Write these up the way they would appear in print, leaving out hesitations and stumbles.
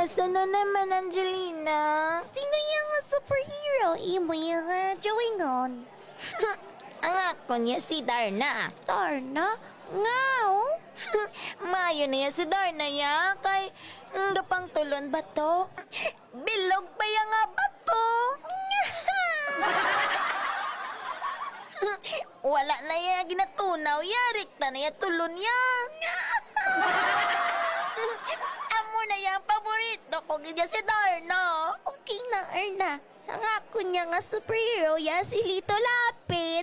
Asa na naman, Angelina? Sino yung superhero? Imo yung drawingon. Ang ako niya si Darna. Darna? Ngaw? Mayo na yan si Darna ya. Kay, gapang tulon ba to? Bilog pa yan nga ba to? Wala na yan ginatunaw ya. Rikta na yan tulon ya. Amo na yan paborito ko ganyan si Darna. Okay na, Erna. Ang ako niya nga superhero ya si Lito Lapid.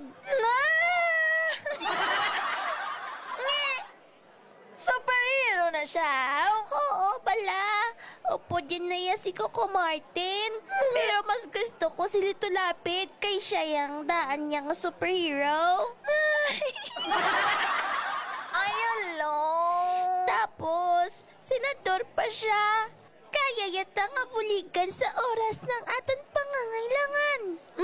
Superhero na siya. Oo, pala. Opo, dyan na yan si Coco Martin. Pero mas gusto ko si Lito Lapid kay siya yung daan niyang superhero. Ayolo. Tapos, senador pa siya. Kaya yata nga buligan sa oras ng aton pangangailangan.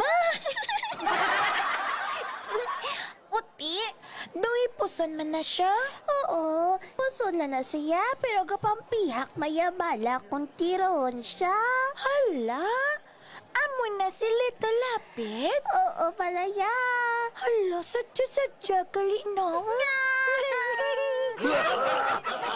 Uti, doy puson man na siya. Oo, pusula na siya pero kapampihak mayabala kung tiroon siya. Hala, amo na si Lito Lapid. Oo, palaya. Hala, sadya-sadya gali no.